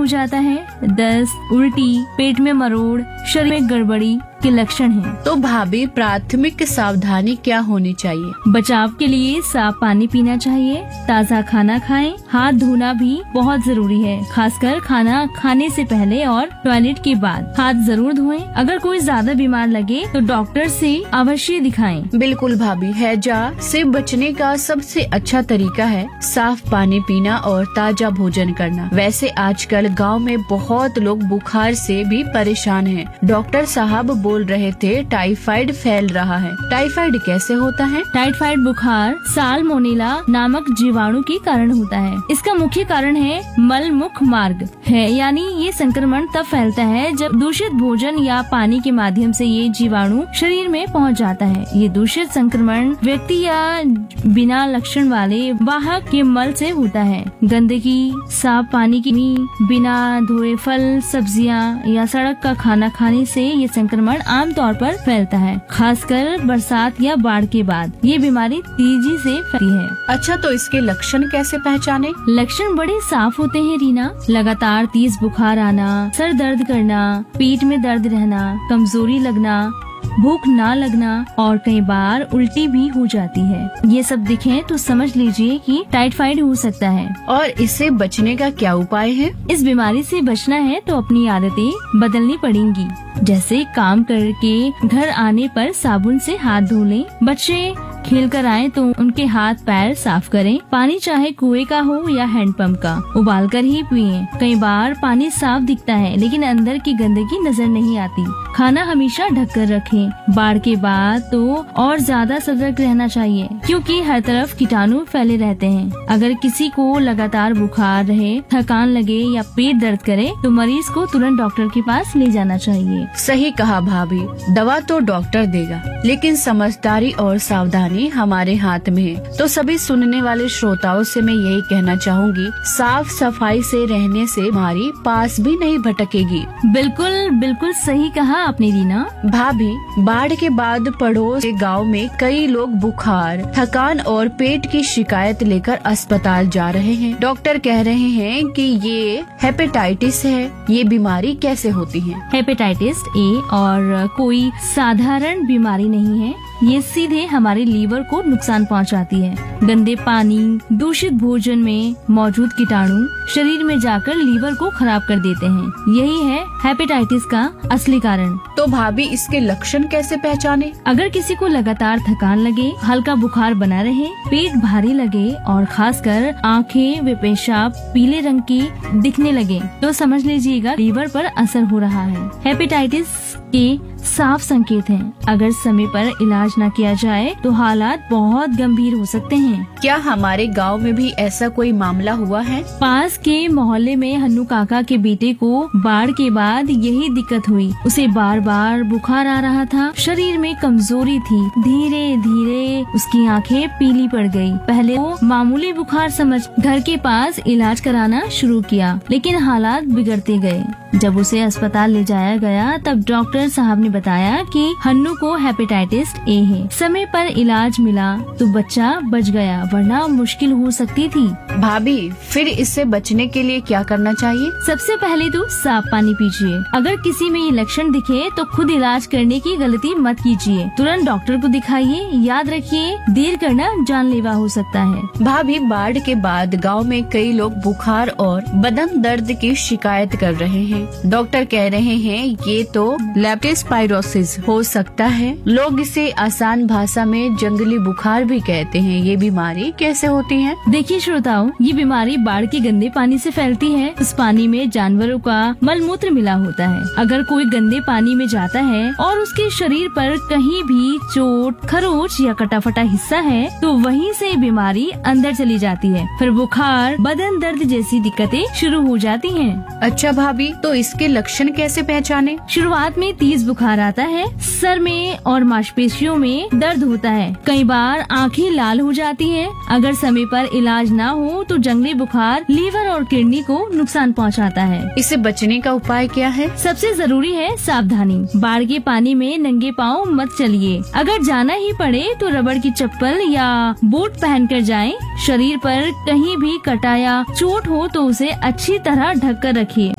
हो जाता है, दस्त, उल्टी, पेट में मरोड़, शरीर में गड़बड़ी के लक्षण हैं। तो भाभी प्राथमिक सावधानी क्या होनी चाहिए? बचाव के लिए साफ पानी पीना चाहिए, ताज़ा खाना खाएं, हाथ धोना भी बहुत जरूरी है, खासकर खाना खाने से पहले और टॉयलेट के बाद हाथ जरूर धोएं। अगर कोई ज्यादा बीमार लगे तो डॉक्टर से अवश्य दिखाएं। बिल्कुल भाभी, हैजा से बचने का सबसे अच्छा तरीका है साफ पानी पीना और ताजा भोजन करना। वैसे आजकल गांव में बहुत लोग बुखार से भी परेशान हैं। डॉक्टर साहब बोल रहे थे टाइफाइड फैल रहा है। टाइफाइड कैसे होता है? टाइफाइड बुखार साल्मोनेला नामक जीवाणु के कारण होता है। इसका मुख्य कारण है मल मुख मार्ग है, यानी ये संक्रमण तब फैलता है जब दूषित भोजन या पानी के माध्यम से ये जीवाणु शरीर में पहुंच जाता है। ये दूषित संक्रमण व्यक्ति या बिना लक्षण वाले वाहक के मल से होता है। गंदगी, साफ पानी की कमी, बिना धोए फल, सब्जियां या सड़क का खाना खाने से ये संक्रमण आमतौर पर फैलता है, खासकर बरसात या बाढ़ के बाद। ये बीमारी तेजी से फैलती है। अच्छा, तो इसके लक्षण कैसे पहचाने? लक्षण बड़े साफ होते हैं रीना। लगातार तेज बुखार आना, सर दर्द करना, पेट में दर्द रहना, कमजोरी लगना, भूख ना लगना और कई बार उल्टी भी हो जाती है। ये सब दिखे तो समझ लीजिए कि टाइफाइड हो सकता है। और इससे बचने का क्या उपाय है? इस बीमारी से बचना है तो अपनी आदतें बदलनी पड़ेंगी। जैसे काम करके घर आने पर साबुन से हाथ धो लें। बच्चे खेल कर आए तो उनके हाथ पैर साफ करें। पानी चाहे कुएं का हो या हैंडपंप का, उबाल कर ही पिएं। कई बार पानी साफ दिखता है लेकिन अंदर की गंदगी नजर नहीं आती। खाना हमेशा ढक कर रखें। बाढ़ के बाद तो और ज्यादा सतर्क रहना चाहिए क्योंकि हर तरफ कीटाणु फैले रहते हैं। अगर किसी को लगातार बुखार रहे, थकान लगे या पेट दर्द करे तो मरीज को तुरंत डॉक्टर के पास ले जाना चाहिए। सही कहा भाभी, दवा तो डॉक्टर देगा लेकिन समझदारी और सावधानी हमारे हाथ में है। तो सभी सुनने वाले श्रोताओं से मैं यही कहना चाहूँगी, साफ सफाई से रहने से हमारी पास भी नहीं भटकेगी। बिल्कुल बिल्कुल सही कहा आपने रीना। भाभी, बाढ़ के बाद पड़ोस के गांव में कई लोग बुखार, थकान और पेट की शिकायत लेकर अस्पताल जा रहे हैं। डॉक्टर कह रहे हैं कि ये हेपेटाइटिस है। ये बीमारी कैसे होती है? हेपेटाइटिस ए और कोई साधारण बीमारी नहीं है। ये सीधे हमारे लीवर को नुकसान पहुंचाती है। गंदे पानी, दूषित भोजन में मौजूद कीटाणु शरीर में जाकर लीवर को खराब कर देते हैं। यही है हेपेटाइटिस का असली कारण। तो भाभी, इसके लक्षण कैसे पहचाने? अगर किसी को लगातार थकान लगे, हल्का बुखार बना रहे, पेट भारी लगे और खासकर आंखें व पेशाब पीले रंग की दिखने लगे तो समझ लीजिएगा लीवर पर असर हो रहा है। हेपेटाइटिस के साफ संकेत हैं। अगर समय पर इलाज न किया जाए तो हालात बहुत गंभीर हो सकते हैं। क्या हमारे गांव में भी ऐसा कोई मामला हुआ है? पास के मोहल्ले में हन्नू काका के बेटे को बाढ़ के बाद यही दिक्कत हुई। उसे बार बार बुखार आ रहा था, शरीर में कमजोरी थी। धीरे धीरे उसकी आंखें पीली पड़ गई। पहले वो मामूली बुखार समझ घर के पास इलाज कराना शुरू किया, लेकिन हालात बिगड़ते गए। जब उसे अस्पताल ले जाया गया तब डॉक्टर साहब ने बताया कि हन्नू को हेपेटाइटिस ए है। समय पर इलाज मिला तो बच्चा बच गया, वरना मुश्किल हो सकती थी। भाभी, फिर इससे बचने के लिए क्या करना चाहिए? सबसे पहले तो साफ पानी पीजिए। अगर किसी में ये लक्षण दिखे तो खुद इलाज करने की गलती मत कीजिए। तुरंत डॉक्टर को दिखाइए। याद रखिए, देर करना जानलेवा हो सकता है। भाभी, बाढ़ के बाद गांव में कई लोग बुखार और बदन दर्द की शिकायत कर रहे हैं। डॉक्टर कह रहे हैं ये तो लेप्टोस्पाइरोसिस हो सकता है। लोग इसे आसान भाषा में जंगली बुखार भी कहते हैं। ये बीमारी कैसे होती है? देखिए श्रोताओं, ये बीमारी बाढ़ के गंदे पानी से फैलती है। उस पानी में जानवरों का मलमूत्र मिला होता है। अगर कोई गंदे पानी में जाता है और उसके शरीर पर कहीं भी चोट, खरोच या कटाफटा हिस्सा है तो वहीं से बीमारी अंदर चली जाती है। फिर बुखार, बदन दर्द जैसी दिक्कतें शुरू हो जाती हैं। अच्छा भाभी, तो इसके लक्षण कैसे पहचाने? शुरुआत में तेज बुखार आता है, सर में और मांसपेशियों में दर्द होता है। कई बार आंखें लाल हो जाती हैं। अगर समय पर इलाज ना हो तो जंगली बुखार लीवर और किडनी को नुकसान पहुंचाता है। इससे बचने का उपाय क्या है? सबसे जरूरी है सावधानी। बाढ़ के पानी में नंगे पाँव मत चलिए। अगर जाना ही पड़े तो रबड़ की चप्पल या बूट पहनकर जाएं। शरीर पर कहीं भी कटा या चोट हो तो उसे अच्छी तरह ढक कर रखिए।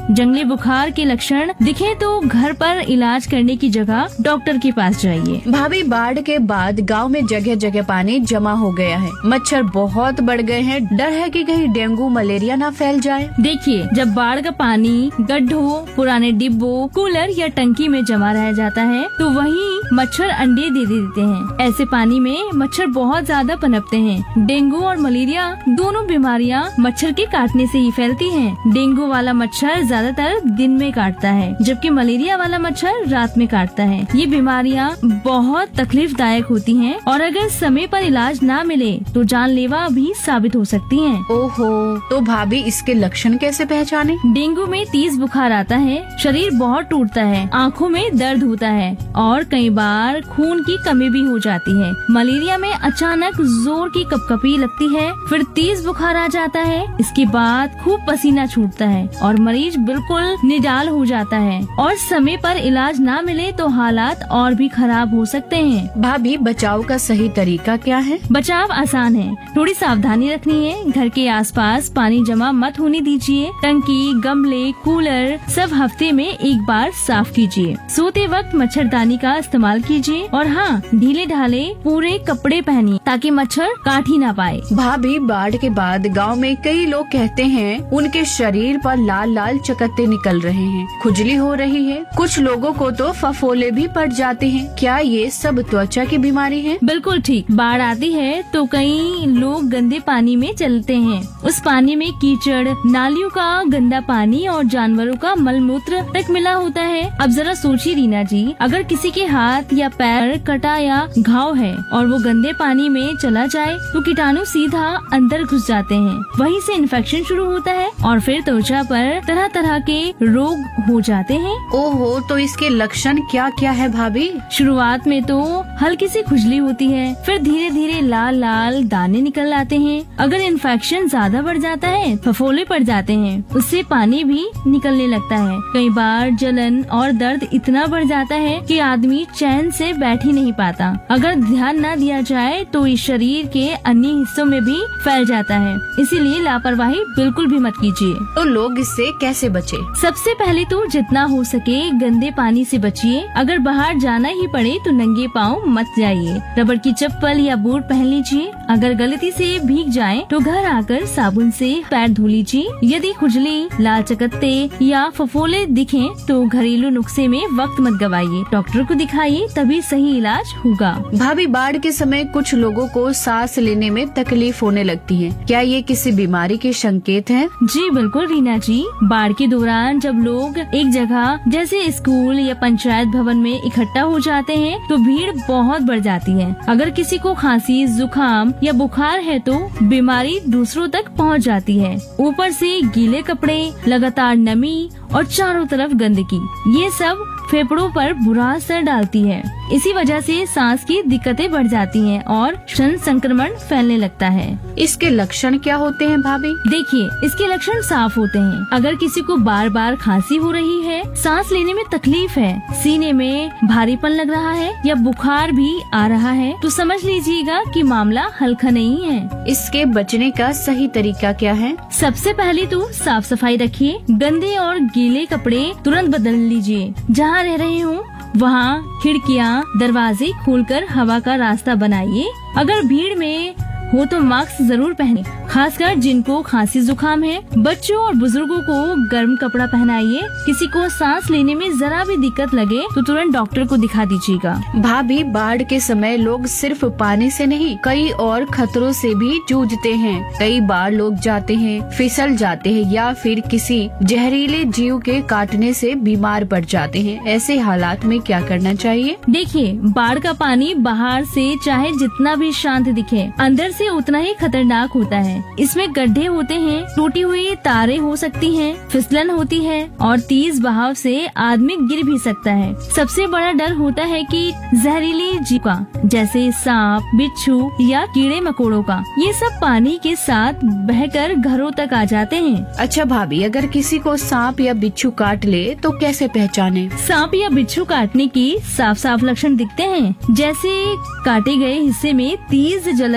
जंगली बुखार के लक्षण दिखे तो घर पर इलाज करने की जगह डॉक्टर के पास जाइए। भाभी, बाढ़ के बाद गांव में जगह जगह पानी जमा हो गया है, मच्छर बहुत बढ़ गए हैं, डर है कि कहीं डेंगू मलेरिया ना फैल जाए। देखिए, जब बाढ़ का पानी गड्ढों, पुराने डिब्बों, कूलर या टंकी में जमा रह जाता है तो वही मच्छर अंडे दे देते हैं। ऐसे पानी में मच्छर बहुत ज्यादा पनपते हैं। डेंगू और मलेरिया दोनों बीमारियां मच्छर के काटने से ही फैलती हैं। डेंगू वाला मच्छर ज्यादातर दिन में काटता है, जबकि मलेरिया वाला मच्छर रात में काटता है। ये बीमारियां बहुत तकलीफदायक होती हैं और अगर समय पर इलाज ना मिले तो जानलेवा भी साबित हो सकती हैं। ओहो, तो भाभी इसके लक्षण कैसे पहचाने? डेंगू में तेज बुखार आता है, शरीर बहुत टूटता है, आँखों में दर्द होता है और कई बार खून की कमी भी हो जाती है। मलेरिया में अचानक जोर की कपकपी लगती है, फिर तेज बुखार आ जाता है। इसके बाद खूब पसीना छूटता है और मरीज बिल्कुल निडाल हो जाता है और समय पर इलाज ना मिले तो हालात और भी खराब हो सकते हैं। भाभी, बचाव का सही तरीका क्या है? बचाव आसान है, थोड़ी सावधानी रखनी है। घर के आसपास पानी जमा मत होने दीजिए। टंकी, गमले, कूलर सब हफ्ते में एक बार साफ कीजिए। सोते वक्त मच्छरदानी का इस्तेमाल कीजिए और हाँ, ढीले ढाले पूरे कपड़े पहनिए ताकि मच्छर काट ही ना पाए। भाभी, बाढ़ के बाद गांव में कई लोग कहते हैं उनके शरीर पर लाल लाल चकत्ते निकल रहे हैं, खुजली हो रही है, कुछ लोगों को तो फफोले भी पड़ जाते हैं। क्या ये सब त्वचा की बीमारी है? बिल्कुल ठीक। बाढ़ आती है तो कई लोग गंदे पानी में चलते हैं। उस पानी में कीचड़, नालियों का गंदा पानी और जानवरों का मलमूत्र तक मिला होता है। अब जरा सोचिए रीना जी, अगर किसी के हाथ या पैर कटा या घाव है और वो गंदे पानी में चला जाए तो कीटाणु सीधा अंदर घुस जाते हैं, वहीं से इन्फेक्शन शुरू होता है और फिर त्वचा पर तरह तरह के रोग हो जाते हैं। ओहो, तो इसके लक्षण क्या क्या है भाभी? शुरुआत में तो हल्की सी खुजली होती है, फिर धीरे धीरे लाल लाल दाने निकल आते हैं। अगर इन्फेक्शन ज्यादा बढ़ जाता है, फफोले पड़ जाते हैं, उससे पानी भी निकलने लगता है। कई बार जलन और दर्द इतना बढ़ जाता है कि आदमी चैन से बैठ ही नहीं पाता। अगर ध्यान न दिया जाए तो इस शरीर के अन्य हिस्सों में भी फैल जाता है, इसीलिए लापरवाही बिल्कुल भी मत कीजिए। तो लोग इससे कैसे बचे? सबसे पहले तो जितना हो सके गंदे पानी से बचिए। अगर बाहर जाना ही पड़े तो नंगे पाँव मत जाइए। रबड़ की चप्पल या बूट पहन लीजिए। अगर गलती से भीग जाए तो घर आकर साबुन से पैर धो लीजिए। यदि खुजली, लाल चकत्ते या फफोले दिखें तो घरेलू नुस्खे में वक्त मत गवाइए, डॉक्टर को दिखाइए, तभी सही इलाज होगा। भाभी, बाढ़ के समय कुछ लोगों को सांस लेने में तकलीफ होने लगती है, क्या ये किसी बीमारी के संकेत हैं? जी बिल्कुल रीना जी, बाढ़ के दौरान जब लोग एक जगह जैसे स्कूल या पंचायत भवन में इकट्ठा हो जाते हैं तो भीड़ बहुत बढ़ जाती है। अगर किसी को खांसी, जुकाम या बुखार है तो बीमारी दूसरों तक पहुंच जाती है। ऊपर से गीले कपड़े, लगातार नमी और चारों तरफ गंदगी, ये सब फेफड़ों पर बुरा असर डालती है। इसी वजह से सांस की दिक्कतें बढ़ जाती हैं और स्तन संक्रमण फैलने लगता है। इसके लक्षण क्या होते हैं भाभी? देखिए, इसके लक्षण साफ होते हैं। अगर किसी को बार बार खांसी हो रही है, सांस लेने में तकलीफ है, सीने में भारीपन लग रहा है या बुखार भी आ रहा है तो समझ लीजिएगा कि मामला हल्का नहीं है। इसके बचने का सही तरीका क्या है? सबसे पहले तो साफ सफाई रखिए। गंदे और गीले कपड़े तुरंत बदल लीजिए। जहाँ रह रहे हो वहाँ खिड़कियाँ, दरवाजे खोलकर हवा का रास्ता बनाइए। अगर भीड़ में हो तो मास्क जरूर पहने, खासकर जिनको खांसी जुकाम है। बच्चों और बुजुर्गों को गर्म कपड़ा पहनाइए। किसी को सांस लेने में जरा भी दिक्कत लगे तो तुरंत डॉक्टर को दिखा दीजिएगा। भाभी, बाढ़ के समय लोग सिर्फ पानी से नहीं, कई और खतरों से भी जूझते हैं। कई बार लोग जाते हैं, फिसल जाते हैं या फिर किसी जहरीले जीव के काटने से बीमार पड़ जाते हैं। ऐसे हालात में क्या करना चाहिए? देखिए, बाढ़ का पानी बाहर से चाहे जितना भी शांत दिखे, अंदर से उतना ही खतरनाक होता है। इसमें गड्ढे होते हैं, टूटी हुई तारें हो सकती हैं, फिसलन होती है और तेज बहाव से आदमी गिर भी सकता है। सबसे बड़ा डर होता है कि जहरीली जीव का, जैसे सांप, बिच्छू या कीड़े मकोड़ों का। ये सब पानी के साथ बहकर घरों तक आ जाते हैं। अच्छा भाभी, अगर किसी को सांप या बिच्छू काट ले तो कैसे पहचाने? सांप या बिच्छू काटने की साफ साफ लक्षण दिखते हैं, जैसे काटे गए हिस्से में तेज जलन,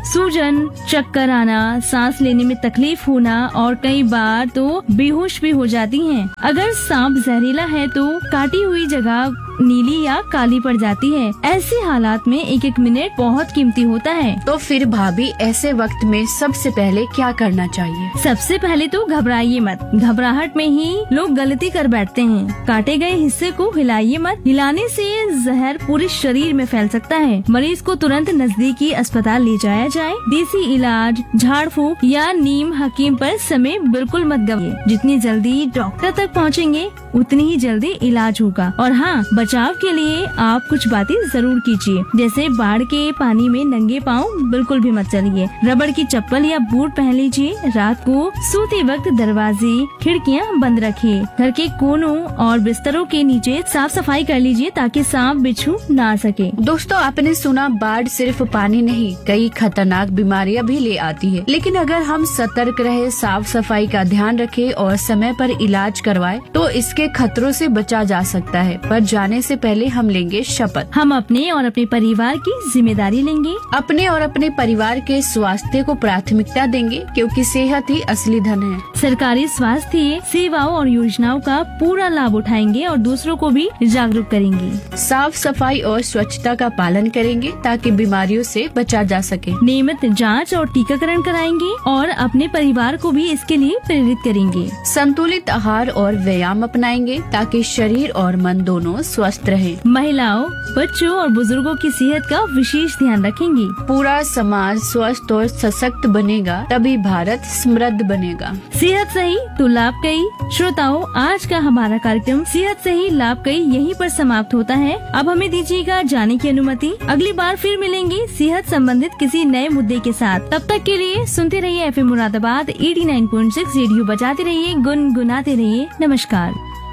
सूजन, चक्कर आना, सांस लेने में तकलीफ होना और कई बार तो बेहोश भी हो जाती हैं। अगर सांप जहरीला है तो काटी हुई जगह नीली या काली पड़ जाती है। ऐसे हालात में एक एक मिनट बहुत कीमती होता है। तो फिर भाभी ऐसे वक्त में सबसे पहले क्या करना चाहिए? सबसे पहले तो घबराइए मत। घबराहट में ही लोग गलती कर बैठते हैं। काटे गए हिस्से को हिलाइए मत। हिलाने से जहर पूरे शरीर में फैल सकता है। मरीज को तुरंत नजदीकी अस्पताल ले जाया जाए। देसी इलाज, झाड़ फूंक या नीम हकीम पर समय बिल्कुल मत गवाइए। जितनी जल्दी डॉक्टर तक पहुंचेंगे उतनी ही जल्दी इलाज होगा। और हाँ, बचाव के लिए आप कुछ बातें जरूर कीजिए, जैसे बाढ़ के पानी में नंगे पाँव बिल्कुल भी मत चलिए। रबड़ की चप्पल या बूट पहन लीजिए। रात को सोते वक्त दरवाजे, खिड़कियाँ बंद रखिए। घर के कोनों और बिस्तरों के नीचे साफ सफाई कर लीजिए ताकि सांप बिच्छू ना आ सके। दोस्तों, आपने सुना बाढ़ सिर्फ पानी नहीं, कई खतरनाक बीमारियां भी ले आती है। लेकिन अगर हम सतर्क रहे, साफ सफाई का ध्यान रखें और समय पर इलाज करवाएं, तो इसके खतरों से बचा जा सकता है। पर जाने से पहले हम लेंगे शपथ। हम अपने और अपने परिवार की जिम्मेदारी लेंगे। अपने और अपने परिवार के स्वास्थ्य को प्राथमिकता देंगे, क्योंकि सेहत ही असली धन है। सरकारी स्वास्थ्य सेवाओं और योजनाओं का पूरा लाभ उठाएंगे और दूसरों को भी जागरूक करेंगे। साफ सफाई और स्वच्छता का पालन करेंगे ताकि बीमारियों से बचा जा सके। नियमित जांच और टीकाकरण कराएंगे और अपने परिवार को भी इसके लिए प्रेरित करेंगे। संतुलित आहार और व्यायाम अपनाएंगे ताकि शरीर और मन दोनों स्वस्थ रहे। महिलाओं, बच्चों और बुजुर्गों की सेहत का विशेष ध्यान रखेंगे। पूरा समाज स्वस्थ और सशक्त बनेगा, तभी भारत समृद्ध बनेगा। सेहत सही तो लाभ कई। श्रोताओं, आज का हमारा कार्यक्रम सेहत सही लाभ कई यहीं पर समाप्त होता है। अब हमें दीजिएगा जाने की अनुमति। अगली बार फिर मिलेंगे सेहत संबंधित किसी नए मुद्दे के साथ। तब तक के लिए सुनते रहिए FM मुरादाबाद 89.6 रेडियो बजाते रहिए, गुनगुनाते रहिए। नमस्कार।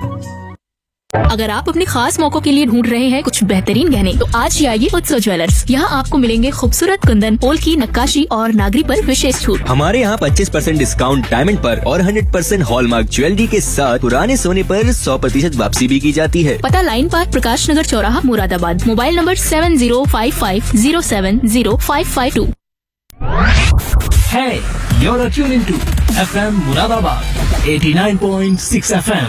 अगर आप अपने खास मौकों के लिए ढूंढ रहे हैं कुछ बेहतरीन गहने, तो आज ही आइए उत्सव ज्वेलर्स। यहाँ आपको मिलेंगे खूबसूरत कुंदन, पोल की नक्काशी और नागरी पर विशेष छूट। हमारे यहाँ 25% डिस्काउंट डायमंड पर और 100% हॉलमार्क ज्वेलरी के साथ पुराने सोने पर 100% वापसी भी की जाती है। पता लाइन पार्क, प्रकाश नगर चौराहा, Moradabad. Mobile number 7055070552। Hey, you're tuned to FM Muradabad 89.6 FM.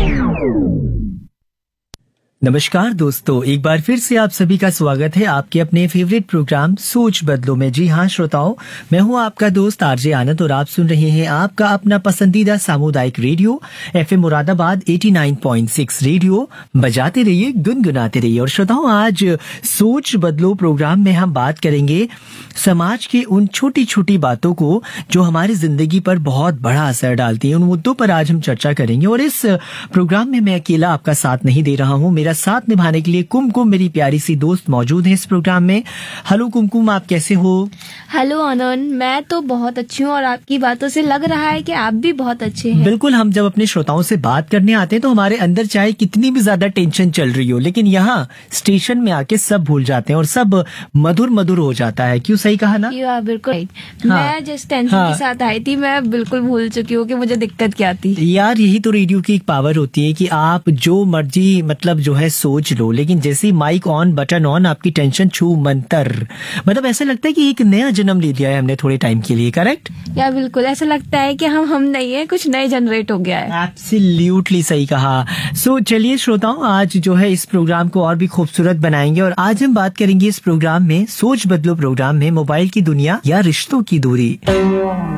नमस्कार दोस्तों, एक बार फिर से आप सभी का स्वागत है आपके अपने फेवरेट प्रोग्राम सोच बदलो में। जी हाँ श्रोताओं, मैं हूँ आपका दोस्त आरजे आनंद और आप सुन रहे हैं आपका अपना पसंदीदा सामुदायिक रेडियो FM मुरादाबाद 89.6 रेडियो बजाते रहिए, गुनगुनाते रहिए। और श्रोताओं, आज सोच बदलो प्रोग्राम में हम बात करेंगे समाज की उन छोटी छोटी बातों को जो हमारी जिंदगी पर बहुत बड़ा असर डालती है। उन मुद्दों पर आज हम चर्चा करेंगे। और इस प्रोग्राम में मैं अकेला आपका साथ नहीं दे रहा हूँ, मेरा साथ निभाने के लिए कुमकुम मेरी प्यारी सी दोस्त मौजूद है इस प्रोग्राम में। हेलो कुमकुम, आप कैसे हो? हेलो आनंद, मैं तो बहुत अच्छी हूँ और आपकी बातों से लग रहा है कि आप भी बहुत अच्छे हैं। बिल्कुल, हम जब अपने श्रोताओं से बात करने आते हैं तो हमारे अंदर चाहे कितनी भी ज्यादा टेंशन चल रही हो, लेकिन यहाँ स्टेशन में आके सब भूल जाते हैं और सब मधुर मधुर हो जाता है। क्यों, सही कहा ना? बिल्कुल। मैं जिस टेंशन के साथ आई थी मैं बिल्कुल भूल चुकी हूँ कि मुझे दिक्कत क्या थी। यार, यही तो रेडियो की एक पावर होती है कि आप जो मर्जी मतलब जो है सोच लो, लेकिन जैसे ही माइक ऑन, बटन ऑन, आपकी टेंशन छू मंतर। मतलब ऐसा लगता है कि एक नया जन्म ले लिया है हमने थोड़े टाइम के लिए। करेक्ट? या बिल्कुल ऐसा लगता है कि हम नहीं है, कुछ नए जनरेट हो गया है। एब्सोल्युटली सही कहा। सो चलिए श्रोताओं, आज जो है इस प्रोग्राम को और भी खूबसूरत बनाएंगे और आज हम बात करेंगे इस प्रोग्राम में, सोच बदलो प्रोग्राम में, मोबाइल की दुनिया या रिश्तों की दूरी।